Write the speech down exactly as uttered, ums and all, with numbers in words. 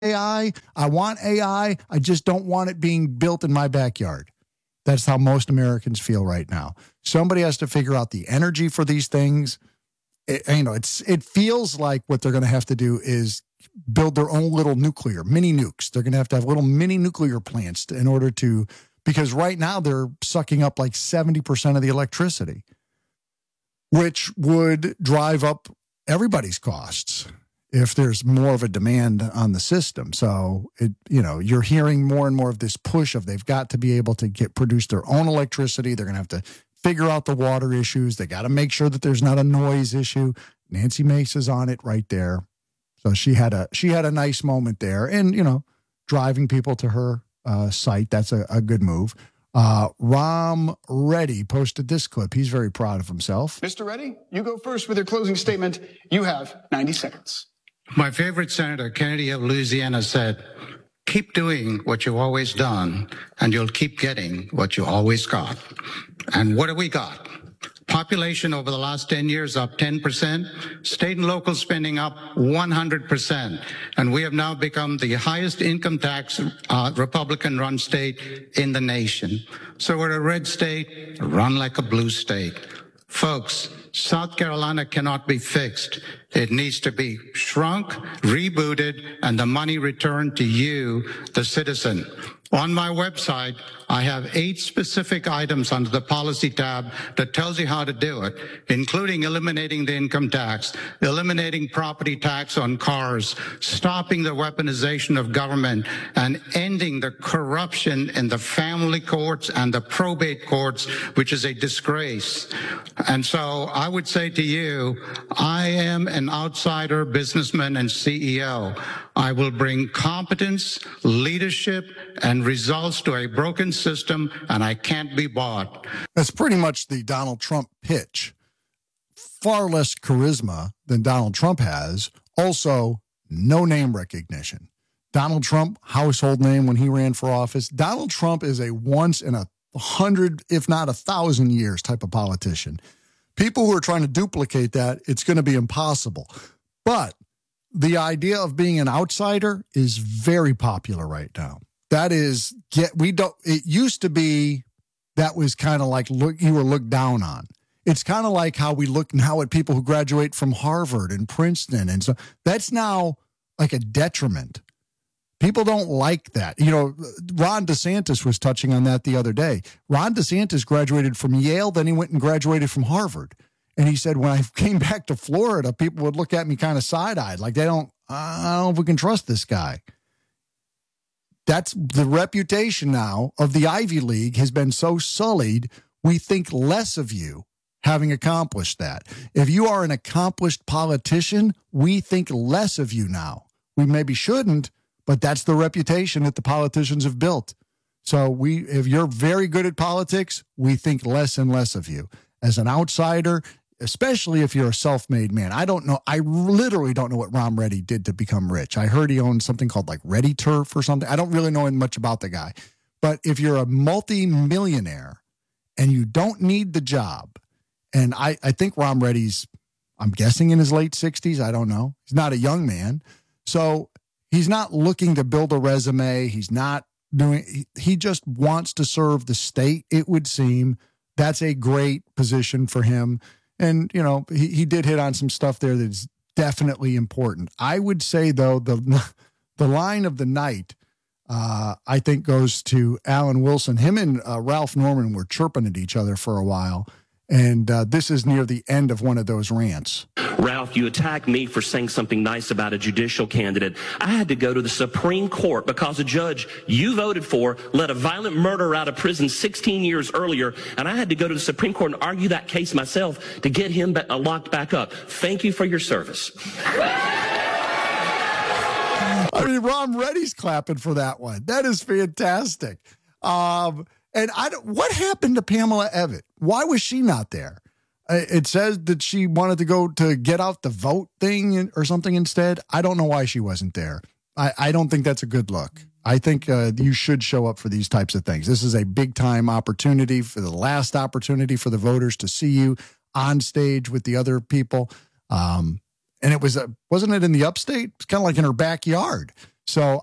A I. I want A I. I just don't want it being built in my backyard. That's how most Americans feel right now. Somebody has to figure out the energy for these things. It, you know, it's it feels like what they're going to have to do is build their own little nuclear, mini nukes. They're going to have to have little mini nuclear plants to, in order to, because right now they're sucking up like seventy percent of the electricity, which would drive up everybody's costs if there's more of a demand on the system. So, it, you know, you're hearing more and more of this push of they've got to be able to get produce their own electricity. They're going to have to figure out the water issues. They got to make sure that there's not a noise issue. Nancy Mace is on it right there. So she had a she had a nice moment there. And, you know, driving people to her uh, site, that's a, a good move. Uh, Ram Reddy posted this clip. He's very proud of himself. Mister Reddy, you go first with your closing statement. You have ninety seconds. My favorite Senator, Kennedy of Louisiana, said, keep doing what you've always done, and you'll keep getting what you always got. And what have we got? Population over the last ten years up ten percent, state and local spending up one hundred percent. And we have now become the highest income tax uh, Republican-run state in the nation. So we're a red state, run like a blue state. Folks, South Carolina cannot be fixed. It needs to be shrunk, rebooted, and the money returned to you, the citizen. On my website, I have eight specific items under the policy tab that tells you how to do it, including eliminating the income tax, eliminating property tax on cars, stopping the weaponization of government, and ending the corruption in the family courts and the probate courts, which is a disgrace. And so I would say to you, I am an outsider businessman and C E O. I will bring competence, leadership, and results to a broken system, and I can't be bought. That's pretty much the Donald Trump pitch. Far less charisma than Donald Trump has. Also, no name recognition. Donald Trump, household name when he ran for office. Donald Trump is a once in a hundred, if not a thousand years type of politician. People who are trying to duplicate that, it's going to be impossible. But the idea of being an outsider is very popular right now. That is, get we don't. It used to be that was kind of like look you were looked down on. It's kind of like how we look now at people who graduate from Harvard and Princeton, and so that's now like a detriment. People don't like that. You know, Ron DeSantis was touching on that the other day. Ron DeSantis graduated from Yale, then he went and graduated from Harvard. And he said, when I came back to Florida, people would look at me kind of side-eyed, like they don't, I don't know if we can trust this guy. That's the reputation now of the Ivy League has been so sullied, we think less of you having accomplished that. If you are an accomplished politician, we think less of you now. We maybe shouldn't, but that's the reputation that the politicians have built. So we, if you're very good at politics, we think less and less of you. As an outsider, especially if you're a self-made man. I don't know. I literally don't know what Ram Reddy did to become rich. I heard he owned something called like Ready Turf or something. I don't really know much about the guy. But if you're a multi-millionaire and you don't need the job, and I, I think Ram Reddy's, I'm guessing in his late sixties. I don't know. He's not a young man. So he's not looking to build a resume. He's not doing, he, he just wants to serve the state, it would seem. That's a great position for him. And, you know, he, he did hit on some stuff there that's definitely important. I would say, though, the the line of the night, uh, I think, goes to Alan Wilson. Him and uh, Ralph Norman were chirping at each other for a while. And uh, this is near the end of one of those rants. Ralph, you attacked me for saying something nice about a judicial candidate. I had to go to the Supreme Court because a judge you voted for let a violent murderer out of prison sixteen years earlier, and I had to go to the Supreme Court and argue that case myself to get him ba- locked back up. Thank you for your service. I mean, Ron Reddy's clapping for that one. That is fantastic. Um, and I don't, what happened to Pamela Evatt? Why was she not there? It says that she wanted to go to get out the vote thing or something instead. I don't know why she wasn't there. I, I don't think that's a good look. I think uh, you should show up for these types of things. This is a big time opportunity, for the last opportunity for the voters to see you on stage with the other people. Um, and it was, a, wasn't it in the upstate? It's kind of like in her backyard. So